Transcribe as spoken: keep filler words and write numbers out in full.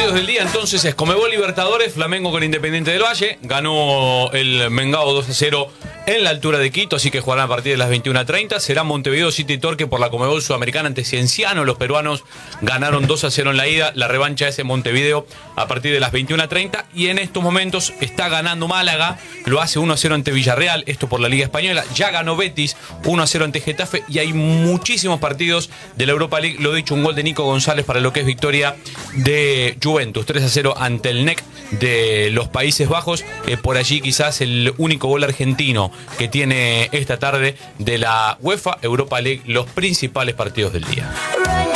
partidos del día entonces es Conmebol Libertadores, Flamengo con Independiente del Valle. Ganó el Mengao dos a cero en la altura de Quito, así que jugarán a partir de las veintiuna treinta. Será Montevideo City Torque por la Conmebol Sudamericana ante Cienciano. Los peruanos ganaron dos a cero en la ida. La revancha es en Montevideo a partir de las veintiuna treinta. Y en estos momentos está ganando Málaga. Lo hace uno a cero ante Villarreal. Esto por la Liga Española. Ya ganó Betis uno a cero ante Getafe. Y hay muchísimos partidos de la Europa League. Lo he dicho, un gol de Nico González para lo que es victoria de Juventus. tres a cero ante el N E C de los Países Bajos. Eh, por allí quizás el único gol argentino que tiene esta tarde de la UEFA Europa League, los principales partidos del día.